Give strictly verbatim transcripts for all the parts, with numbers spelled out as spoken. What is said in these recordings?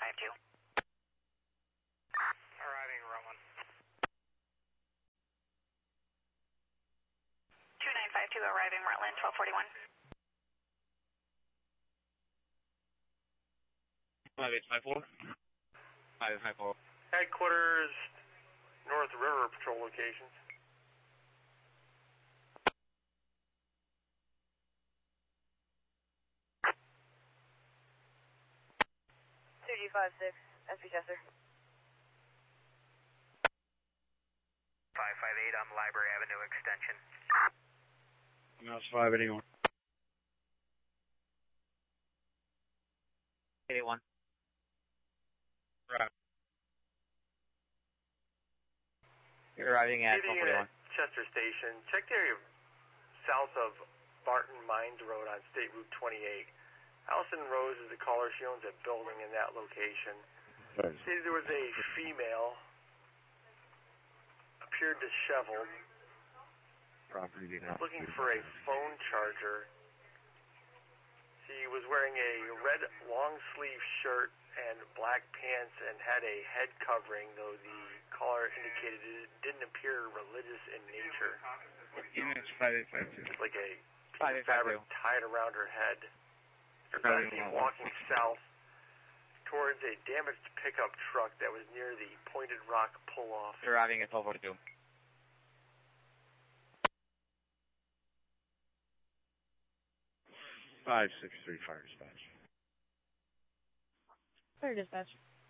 five two. Arriving, Roman. two nine five two, arriving, Rutland, twelve forty-one. five eight five four. five eight five four. Headquarters, North River Patrol locations. two G five six, S P Chester. five five eight on Library Avenue extension. Mouse five eighty-one. eighty-one. Right. You're arriving at twelve forty-one. Chester Station. Check the area south of Barton Mines Road on State Route twenty-eight. Allison Rose is the caller. She owns a building in that location. Right. See, there was a female, appeared disheveled, Property did not looking for a phone charger. She was wearing a red long sleeve shirt and black pants and had a head covering, though the caller indicated it didn't appear religious in nature. Units five eight five two. It's like a piece five of eight five fabric two. tied around her head. Five eight She's five one. walking south towards a damaged pickup truck that was near the Pointed Rock pull-off. You're arriving at twelve forty-two. five six three Fire Dispatch. Fire dispatch.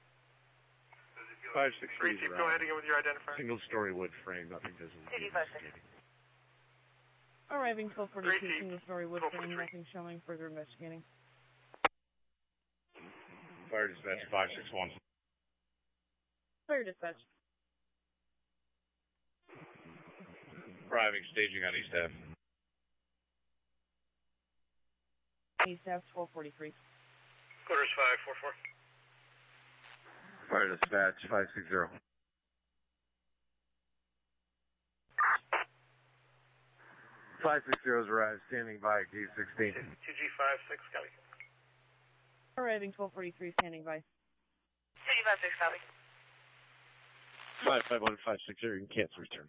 five six three Receive, go ahead again with your identifier. Single story wood frame, nothing visible. two G five six. Arriving twelve forty-two, Gracie, single story wood frame, twelve forty-three. nothing showing, further investigating. Fire Dispatch five six one. Fire dispatch. Arriving, staging on East Ave. East Ave, twelve forty-three. Quarters five four four. Fire Dispatch five six zero. five six zero's arrived, standing by at gate sixteen. two G five six, copy. Arriving twelve forty-three, standing by. two G five six, copy. five five one five six zero, you can cancel return.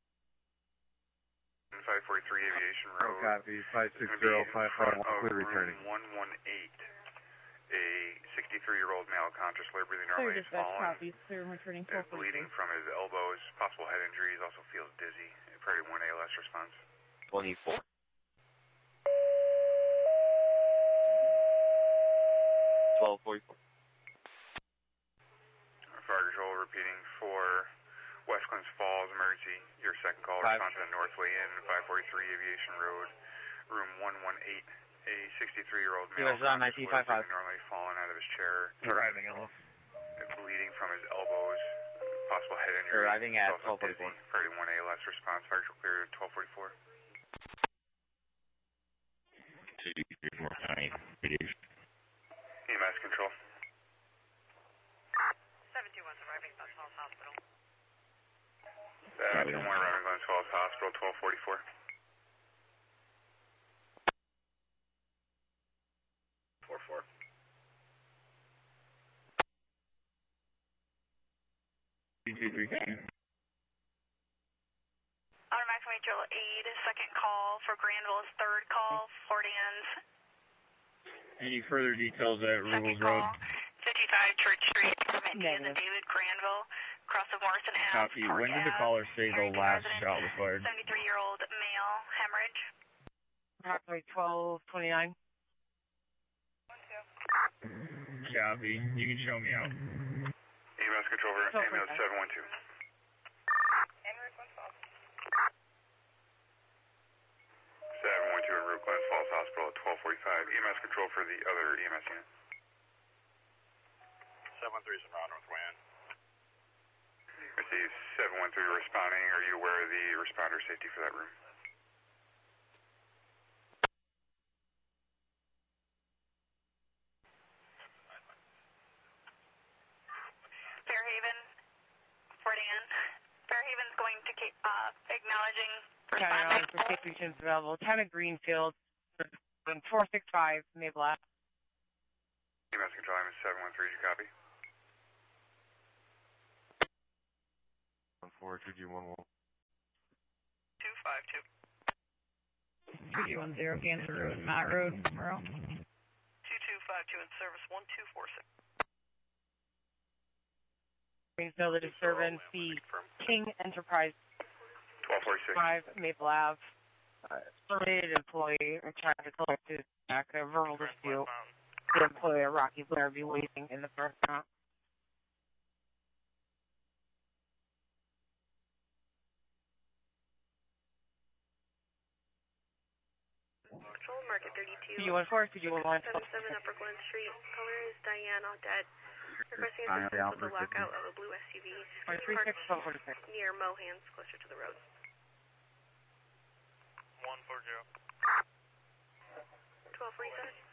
five forty-three Aviation No Road. copy, five six zero five five one, clear returning. one one eight. A sixty-three-year-old male, conscious, low breathing, Fire normally dispatch, fallen. copies, clear and returning Is twelve forty-three. bleeding from his elbows, possible head injuries, also feels dizzy. Priority one A L S response. twenty-four. twelve forty-four. Fire control repeating for West Clinton Falls emergency. Your second call, Five. response to the Northway Inn, five forty-three Aviation Road, room one one eight. A sixty-three-year-old male, U S on conscious, nineteen low fifty-five. breathing, normally fallen out of his chair. Arriving at Bleeding from his elbows, possible head injury. Arriving at also twelve forty-four. dizzy. Priority one A L S response. Fire control clear at twelve forty-four. two four nine. E M S control. seven two one's arriving at Falls Hospital. seven two one arriving at Falls Hospital, twelve forty-four. four four. Automatic mutual aid, second call for Granville's third call, Floridians. Any further details at Second Rubles call, Road? fifty-five Church Street, Indian Negative. David Granville, cross of Morrison Ave. Copy. Park When did the Ave, caller say the Farrington last resident, shot was fired? seventy-three-year-old male, hemorrhage. Approximately twelve twenty-nine. Copy. You can show me out. E M S control for Control ambulance for- seven one two. seven one two in Route Glen Falls Hospital at twelve forty-five. E M S control for the other E M S unit. seven one three is around Northway Inn. Receive seven one three responding. Are you aware of the responder safety for that room? Fairhaven, Floridian. Fairhaven's going to keep uh, acknowledging County responding. Road for safety missions available. Town of Greenfield, four six five, Maple Ave. E M S control, I'm seven one three, did you copy? one four two G one one. two five two. two G one zero, Cancer Road, Mott Road, Monroe. two two five two in service, one two four six. Greenfield, the disturbance, the King Enterprise twelve forty-six. five Maple Ave. Uh, terminated employee are trying to collect his back a verbal dispute. The employer, Rocky Blair, be waiting in the restaurant. Control Market thirty-two. P G one four, P G one one. seventy-seven Upper Glen Street. Color is Diane Audette. Requesting Diane assistance with the Alfred. lockout of a blue S U V. Point three six, twelve forty-six. Near Mohans, closer to the road. one four zero. twelve forty-seven.